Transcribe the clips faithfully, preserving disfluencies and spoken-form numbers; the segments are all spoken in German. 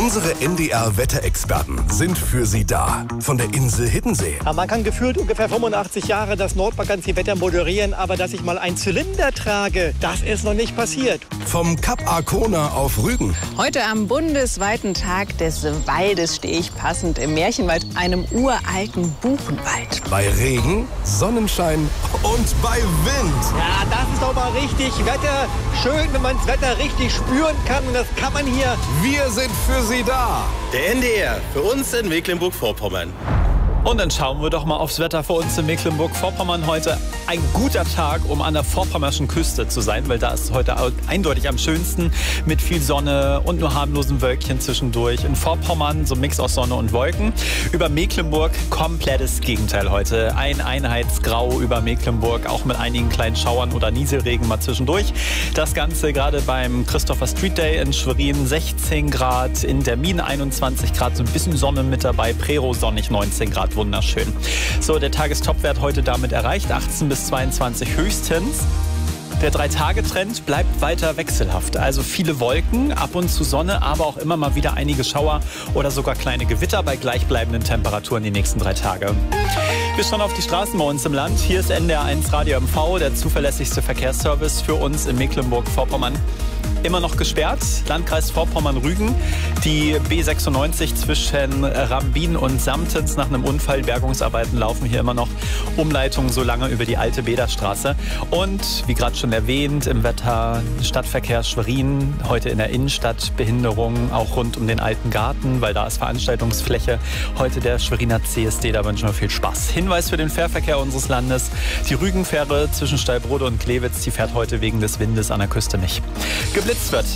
Unsere N D R-Wetterexperten sind für Sie da. Von der Insel Hiddensee. Ja, man kann gefühlt ungefähr fünfundachtzig Jahre das Nordmagazin-Wetter moderieren, aber dass ich mal einen Zylinder trage, das ist noch nicht passiert. Vom Kap Arkona auf Rügen. Heute am bundesweiten Tag des Waldes stehe ich passend im Märchenwald, einem uralten Buchenwald. Bei Regen, Sonnenschein und bei Wind. Ja, das ist doch mal richtig Wetter. Schön, wenn man das Wetter richtig spüren kann. Und das kann man hier. Wir sind für Sie da. Der N D R, für uns in Mecklenburg-Vorpommern. Und dann schauen wir doch mal aufs Wetter für uns in Mecklenburg-Vorpommern heute. Ein guter Tag, um an der vorpommerschen Küste zu sein, weil da ist es heute eindeutig am schönsten mit viel Sonne und nur harmlosen Wölkchen zwischendurch. In Vorpommern so ein Mix aus Sonne und Wolken. Über Mecklenburg komplettes Gegenteil heute. Ein Einheitsgrau über Mecklenburg, auch mit einigen kleinen Schauern oder Nieselregen mal zwischendurch. Das Ganze gerade beim Christopher Street Day in Schwerin sechzehn Grad, in der Mine einundzwanzig Grad, so ein bisschen Sonne mit dabei, Prero sonnig neunzehn Grad. Wunderschön. So, der Tagestopwert heute damit erreicht, achtzehn bis zweiundzwanzig höchstens. Der Drei-Tage-Trend bleibt weiter wechselhaft. Also viele Wolken, ab und zu Sonne, aber auch immer mal wieder einige Schauer oder sogar kleine Gewitter bei gleichbleibenden Temperaturen die nächsten drei Tage. Wir schauen auf die Straßen bei uns im Land. Hier ist N D R eins Radio M V, der zuverlässigste Verkehrsservice für uns in Mecklenburg-Vorpommern. Immer noch gesperrt, Landkreis Vorpommern-Rügen, die B sechsundneunzig zwischen Rambin und Samtens nach einem Unfall. Bergungsarbeiten laufen hier immer noch, Umleitung so lange über die alte Bederstraße. Und wie gerade schon erwähnt, im Wetter Stadtverkehr Schwerin, heute in der Innenstadt Behinderung, auch rund um den alten Garten, weil da ist Veranstaltungsfläche. Heute der Schweriner C S D, da wünschen wir viel Spaß. Hinweis für den Fährverkehr unseres Landes, die Rügenfähre zwischen Stallbrode und Klewitz, die fährt heute wegen des Windes an der Küste nicht. Geblitzt wird.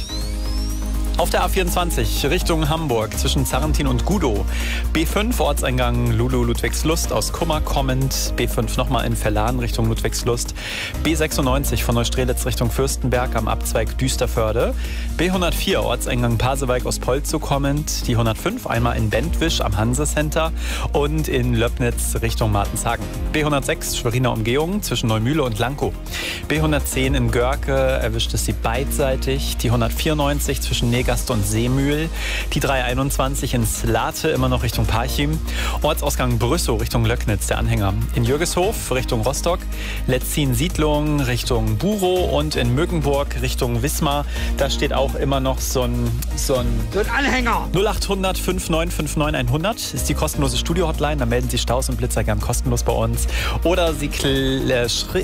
Auf der A vierundzwanzig Richtung Hamburg zwischen Zarrentin und Gudow. B fünf Ortseingang Lulu-Ludwigslust aus Kummer kommend. B fünf nochmal in Verlan Richtung Ludwigslust. B sechsundneunzig von Neustrelitz Richtung Fürstenberg am Abzweig Düsterförde. B hundertvier Ortseingang Pasewalk aus Polzow kommend. Die hundertfünf einmal in Bentwisch am Hanse-Center und in Löbnitz Richtung Martenshagen. B hundertsechs Schweriner Umgehung zwischen Neumühle und Lankow. B hundertzehn in Görke erwischt es sie beidseitig. Die hundertvierundneunzig zwischen Negev Gast und Seemühl. Die dreihunderteinundzwanzig in Slate immer noch Richtung Parchim. Ortsausgang Brüssow Richtung Löcknitz, der Anhänger. In Jürgeshof Richtung Rostock. Letzin-Siedlung Richtung Burow und in Mögenburg Richtung Wismar. Da steht auch immer noch so ein, so ein, So ein Anhänger. null acht hundert fünfundneunzig neunundfünfzig hundert ist die kostenlose Studio-Hotline. Da melden Sie Staus und Blitzer gern kostenlos bei uns. Oder Sie äh,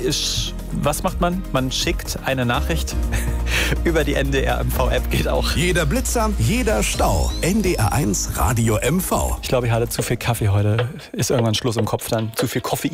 was macht man? Man schickt eine Nachricht über die N D R M V-App, geht auch. Jeder Blitzer, jeder Stau. N D R eins Radio M V. Ich glaube, ich hatte zu viel Kaffee heute. Ist irgendwann Schluss im Kopf dann. Zu viel Koffein.